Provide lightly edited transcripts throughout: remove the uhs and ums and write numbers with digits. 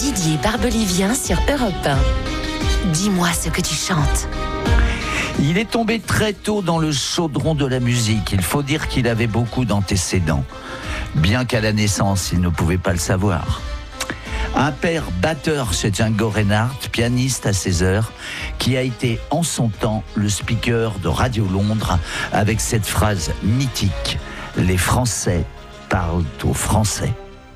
Didier Barbelivien sur Europe 1. Dis-moi ce que tu chantes. Il est tombé très tôt dans le chaudron de la musique. Il faut dire qu'il avait beaucoup d'antécédents, bien qu'à la naissance, il ne pouvait pas le savoir. Un père batteur chez Django Reinhardt, pianiste à 16 heures, qui a été en son temps le speaker de Radio Londres avec cette phrase mythique « Les Français parlent aux Français ».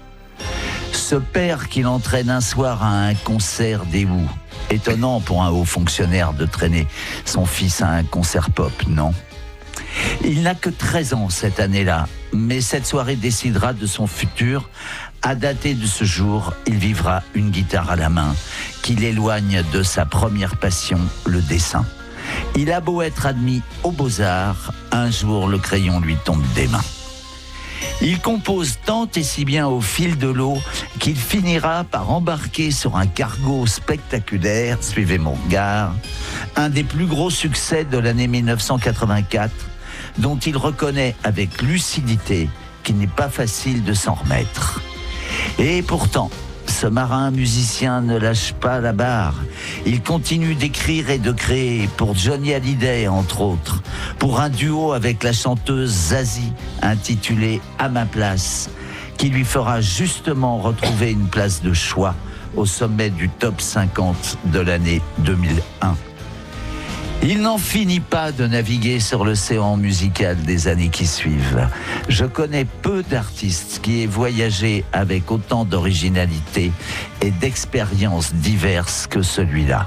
Ce père qui l'entraîne un soir à un concert des Who. Étonnant pour un haut fonctionnaire de traîner son fils à un concert pop, non ? Il n'a que 13 ans cette année-là, mais cette soirée décidera de son futur. À dater de ce jour, il vivra une guitare à la main qui l'éloigne de sa première passion, le dessin. Il a beau être admis aux Beaux-Arts, un jour le crayon lui tombe des mains. Il compose tant et si bien au fil de l'eau qu'il finira par embarquer sur un cargo spectaculaire, suivez mon regard, un des plus gros succès de l'année 1984, dont il reconnaît avec lucidité qu'il n'est pas facile de s'en remettre. Et pourtant, ce marin musicien ne lâche pas la barre. Il continue d'écrire et de créer pour Johnny Hallyday, entre autres, pour un duo avec la chanteuse Zazie, intitulé « À ma place », qui lui fera justement retrouver une place de choix au sommet du top 50 de l'année 2001. Il n'en finit pas de naviguer sur l'océan musical des années qui suivent. Je connais peu d'artistes qui aient voyagé avec autant d'originalité et d'expériences diverses que celui-là.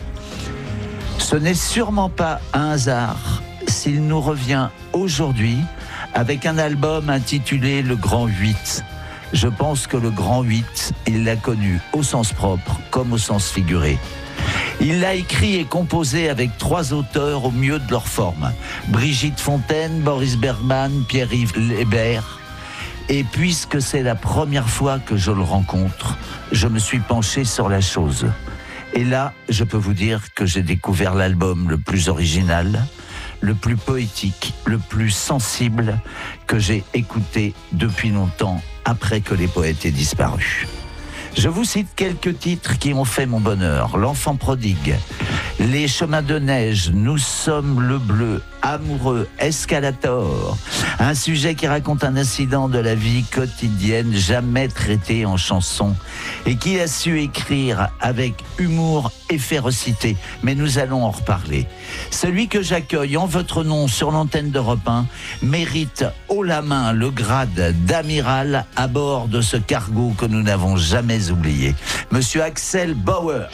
Ce n'est sûrement pas un hasard s'il nous revient aujourd'hui avec un album intitulé Le Grand 8. Je pense que le Grand 8, il l'a connu au sens propre comme au sens figuré. Il l'a écrit et composé avec 3 auteurs au mieux de leur forme. Brigitte Fontaine, Boris Bergman, Pierre-Yves Hébert. Et puisque c'est la première fois que je le rencontre, je me suis penché sur la chose. Et là, je peux vous dire que j'ai découvert l'album le plus original, le plus poétique, le plus sensible que j'ai écouté depuis longtemps, après que les poètes aient disparu. Je vous cite quelques titres qui ont fait mon bonheur. L'enfant prodigue, Les chemins de neige, Nous sommes le bleu, Amoureux, Escalator. Un sujet qui raconte un incident de la vie quotidienne jamais traité en chanson et qui a su écrire avec humour et férocité. Mais nous allons en reparler. Celui que j'accueille en votre nom sur l'antenne d'Europe 1 mérite haut la main le grade d'amiral à bord de ce cargo que nous n'avons jamais oublié. Monsieur Axel Bauer.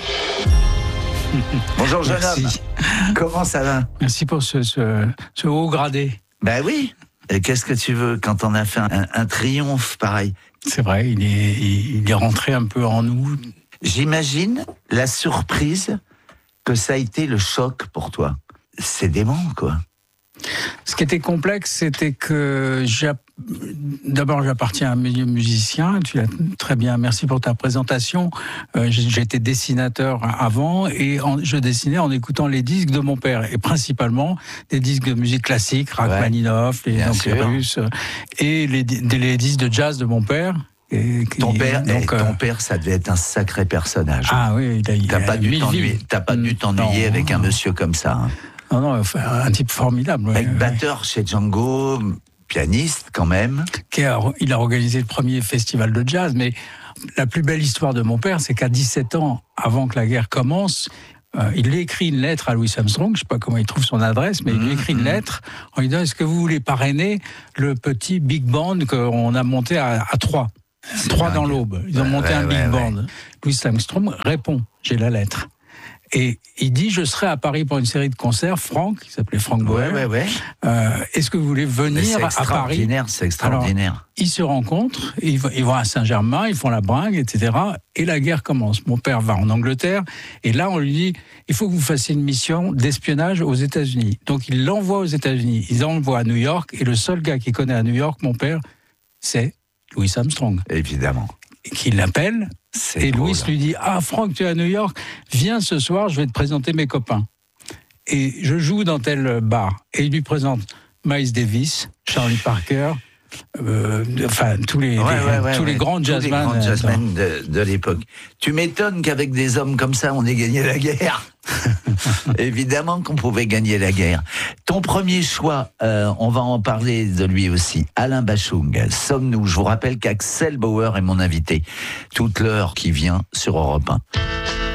Bonjour jeune homme. Comment ça va? Merci pour ce haut gradé. Ben oui. Et qu'est-ce que tu veux quand on a fait un triomphe pareil? C'est vrai, il est rentré un peu en nous. J'imagine la surprise que ça a été le choc pour toi. C'est dément, quoi. Ce qui était complexe, c'était que d'abord j'appartiens à un milieu musicien. Tu l'as très bien. Merci pour ta présentation. J'étais dessinateur avant et je dessinais en écoutant les disques de mon père et principalement des disques de musique classique, Rachmaninoff, les Russes et les disques de jazz de mon père. Ton père, ça devait être un sacré personnage. Ah oui, t'as pas dû t'ennuyer avec un monsieur comme ça. Hein. Non, un type formidable. Avec batteur chez Django, pianiste quand même. Il a organisé le premier festival de jazz, mais la plus belle histoire de mon père, c'est qu'à 17 ans, avant que la guerre commence, il écrit une lettre à Louis Armstrong, je ne sais pas comment il trouve son adresse, mais il lui écrit une lettre en lui disant « Est-ce que vous voulez parrainer le petit big band qu'on a monté à 3 » 3 dans l'Aube. Ils ont monté un big band. Louis Armstrong répond « J'ai la lettre ». Et il dit, je serai à Paris pour une série de concerts. Franck, qui s'appelait Franck Bauer, est-ce que vous voulez venir à Paris? C'est extraordinaire. Alors, ils se rencontrent, ils vont à Saint-Germain, ils font la bringue, etc. Et la guerre commence. Mon père va en Angleterre, et là, on lui dit, il faut que vous fassiez une mission d'espionnage aux États-Unis. Donc, il l'envoie aux États-Unis. Ils l'envoient à New York, et le seul gars qui connaît à New York, mon père, c'est Louis Armstrong. Évidemment. Qui l'appelle. Et Louis lui dit, Franck, tu es à New York, viens ce soir, je vais te présenter mes copains. Et je joue dans tel bar. Et il lui présente Miles Davis, Charlie Parker, enfin tous les grands jazzmen. Tous les grands jazzmen de l'époque. Tu m'étonnes qu'avec des hommes comme ça, on ait gagné la guerre. Évidemment qu'on pouvait gagner la guerre. Ton premier choix, on va en parler de lui aussi, Alain Bachung, Sommes-nous. Je vous rappelle qu'Axel Bauer est mon invité toute l'heure qui vient sur Europe 1.